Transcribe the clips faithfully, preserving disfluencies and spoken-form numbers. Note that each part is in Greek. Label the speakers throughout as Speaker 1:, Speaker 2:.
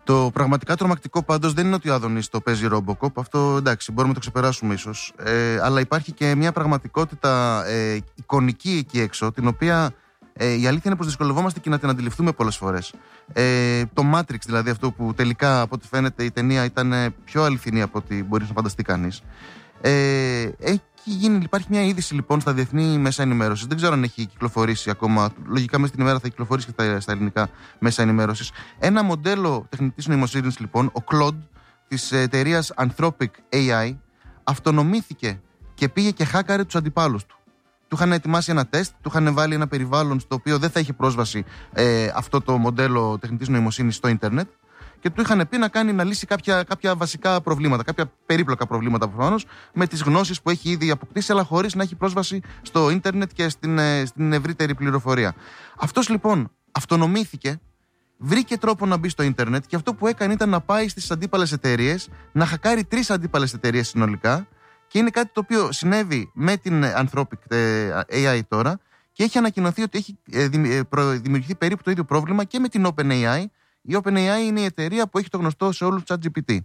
Speaker 1: Το πραγματικά τρομακτικό πάντως δεν είναι ότι ο Άδωνης το παίζει Robocop. Αυτό εντάξει, μπορούμε να το ξεπεράσουμε ίσως. Ε, αλλά υπάρχει και μια πραγματικότητα ε, εικονική εκεί έξω, την οποία ε, η αλήθεια είναι πως δυσκολευόμαστε και να την αντιληφθούμε πολλές φορές. Ε, το Matrix, δηλαδή, αυτό που τελικά από ό,τι φαίνεται η ταινία ήταν πιο αληθινή από ό,τι μπορεί να φανταστεί κανείς. Ε, έχει γίνει, υπάρχει μια είδηση λοιπόν στα διεθνή μέσα ενημέρωσης. Δεν ξέρω αν έχει κυκλοφορήσει ακόμα. Λογικά μέσα στην ημέρα θα κυκλοφορήσει και στα, στα ελληνικά μέσα ενημέρωσης. Ένα μοντέλο τεχνητής νοημοσύνης, λοιπόν, ο Claude της εταιρείας Anthropic έι άι, αυτονομήθηκε και πήγε και χάκαρε τους αντιπάλους του. Του είχαν ετοιμάσει ένα τεστ, του είχαν βάλει ένα περιβάλλον στο οποίο δεν θα είχε πρόσβαση ε, αυτό το μοντέλο τεχνητής νοημοσύνης στο ίντερνετ. Και του είχαν πει να κάνει να λύσει κάποια, κάποια βασικά προβλήματα, κάποια περίπλοκα προβλήματα προφανώς, με τις γνώσεις που έχει ήδη αποκτήσει, αλλά χωρίς να έχει πρόσβαση στο ίντερνετ και στην, στην ευρύτερη πληροφορία. Αυτός λοιπόν αυτονομήθηκε, βρήκε τρόπο να μπει στο ίντερνετ και αυτό που έκανε ήταν να πάει στις αντίπαλες εταιρείες, να χακάρει τρεις αντίπαλες εταιρείες συνολικά, και είναι κάτι το οποίο συνέβη με την Anthropic έι άι τώρα και έχει ανακοινωθεί ότι έχει δημιουργηθεί περίπου το ίδιο πρόβλημα και με την OpenAI. Η OpenAI είναι η εταιρεία που έχει το γνωστό σε όλους ChatGPT.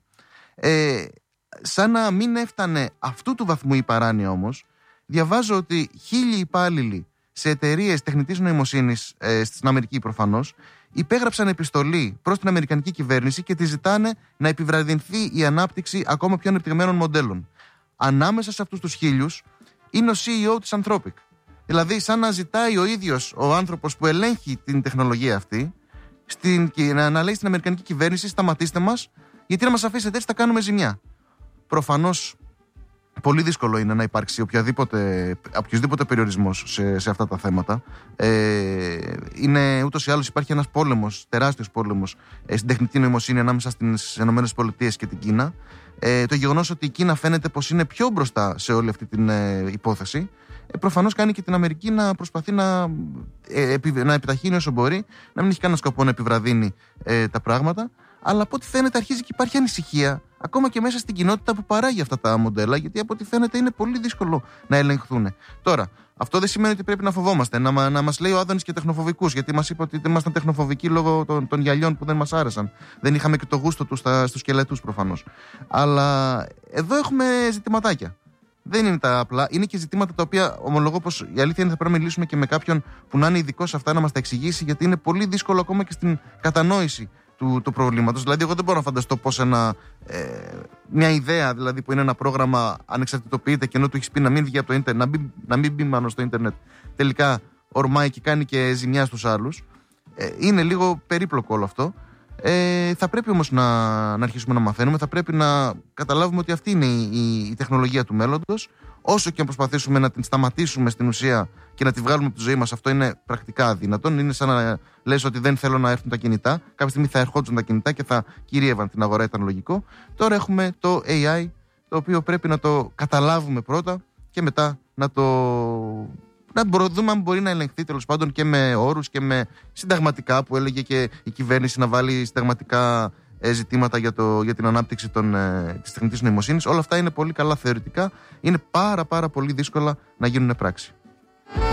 Speaker 1: Ε, σαν να μην έφτανε αυτού του βαθμού η παράνοια όμως, διαβάζω ότι χίλιοι υπάλληλοι σε εταιρείες τεχνητής νοημοσύνης, ε, στην Αμερική προφανώς, υπέγραψαν επιστολή προς την Αμερικανική κυβέρνηση και τη ζητάνε να επιβραδυνθεί η ανάπτυξη ακόμα πιο ανεπτυγμένων μοντέλων. Ανάμεσα σε αυτούς τους χίλιους είναι ο σι ι ο της Anthropic. Δηλαδή, σαν να ζητάει ο ίδιος ο άνθρωπος που ελέγχει την τεχνολογία αυτή, Στην, να, να λέει στην Αμερικανική κυβέρνηση: σταματήστε μας, γιατί να μας αφήσετε έτσι θα κάνουμε ζημιά. Προφανώς πολύ δύσκολο είναι να υπάρξει οποιοδήποτε περιορισμός σε, σε αυτά τα θέματα. Ε, είναι ούτως ή άλλως υπάρχει ένας πόλεμος, τεράστιος πόλεμος ε, στην τεχνητή νοημοσύνη ανάμεσα στις ΗΠΑ και την Κίνα. Ε, το γεγονός ότι η Κίνα φαίνεται πως είναι πιο μπροστά σε όλη αυτή την ε, υπόθεση, ε, προφανώς κάνει και την Αμερική να προσπαθεί να, ε, επι, να επιταχύνει όσο μπορεί, να μην έχει κανένα σκοπό να επιβραδύνει ε, τα πράγματα. Αλλά από ό,τι φαίνεται αρχίζει και υπάρχει ανησυχία ακόμα και μέσα στην κοινότητα που παράγει αυτά τα μοντέλα, γιατί από ό,τι φαίνεται είναι πολύ δύσκολο να ελεγχθούν. Τώρα, αυτό δεν σημαίνει ότι πρέπει να φοβόμαστε, να, να μας λέει ο Άδωνης και τεχνοφοβικούς, γιατί μας είπε ότι δεν ήμασταν τεχνοφοβικοί λόγω των, των γυαλιών που δεν μας άρεσαν. Δεν είχαμε και το γούστο του στα, στους σκελετούς προφανώς. Αλλά εδώ έχουμε ζητηματάκια. Δεν είναι τα απλά, είναι και ζητήματα τα οποία ομολογώ πως η αλήθεια είναι θα πρέπει να μιλήσουμε και με κάποιον που να είναι ειδικός σε αυτά να μας τα εξηγήσει, γιατί είναι πολύ δύσκολο ακόμα και στην κατανόηση του, του προβλήματος. Δηλαδή, εγώ δεν μπορώ να φανταστώ πως ένα, ε, μια ιδέα δηλαδή, που είναι ένα πρόγραμμα ανεξαρτητοποιείται και ενώ του έχει πει να μην βγει από το ίντερνετ, να, μπει, να μην μπει μάλλον στο ίντερνετ, τελικά ορμάει και κάνει και ζημιά στους άλλους. Ε, είναι λίγο περίπλοκο όλο αυτό. Ε, θα πρέπει όμως να, να αρχίσουμε να μαθαίνουμε, θα πρέπει να καταλάβουμε ότι αυτή είναι η, η, η τεχνολογία του μέλλοντος. Όσο και αν προσπαθήσουμε να την σταματήσουμε στην ουσία και να τη βγάλουμε από τη ζωή μας, αυτό είναι πρακτικά αδύνατον. Είναι σαν να λες ότι δεν θέλω να έρθουν τα κινητά. Κάποια στιγμή θα ερχόντουσαν τα κινητά και θα κυρίευαν την αγορά, ήταν λογικό. Τώρα έχουμε το έι άι, το οποίο πρέπει να το καταλάβουμε πρώτα και μετά να το. Να δούμε αν μπορεί να ελεγχθεί τέλος πάντων και με όρους και με συνταγματικά, που έλεγε και η κυβέρνηση να βάλει συνταγματικά ζητήματα για, το, για την ανάπτυξη των, ε, της τεχνητής νοημοσύνης. Όλα αυτά είναι πολύ καλά θεωρητικά, είναι πάρα πάρα πολύ δύσκολα να γίνουν πράξη.